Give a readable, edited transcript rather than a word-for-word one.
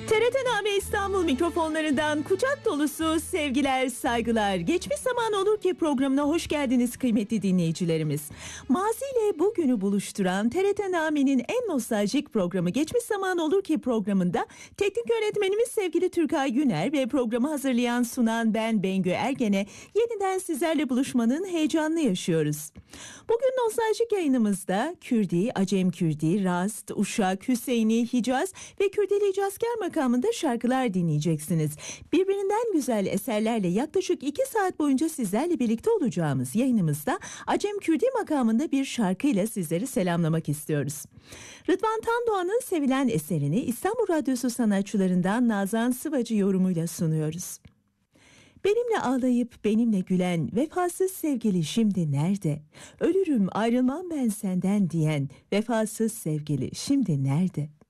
TRT İstanbul mikrofonlarından kucak dolusu sevgiler, saygılar. Geçmiş Zaman Olur Ki programına hoş geldiniz kıymetli dinleyicilerimiz. Maziyle bugünü buluşturan TRT Name'nin en nostaljik programı Geçmiş Zaman Olur Ki programında teknik yönetmenimiz sevgili Türkay Güner ve programı hazırlayan sunan ben Bengü Ergen'e yeniden sizlerle buluşmanın heyecanını yaşıyoruz. Bugün nostaljik yayınımızda Kürdi, Acem Kürdi, Rast, Uşak, Hüseyini, Hicaz ve Kürdili Hicazkar makamında şarkılar dinleyeceksiniz. Birbirinden güzel eserlerle yaklaşık 2 saat boyunca sizlerle birlikte olacağımız yayınımızda Acem Kürdi makamında bir şarkıyla sizleri selamlamak istiyoruz. Rıdvan Tandoğan'ın sevilen eserini İstanbul Radyosu sanatçılarından Nazan Sıvacı yorumuyla sunuyoruz. Benimle ağlayıp benimle gülen vefasız sevgili şimdi nerede? Ölürüm ayrılmam ben senden diyen vefasız sevgili şimdi nerede?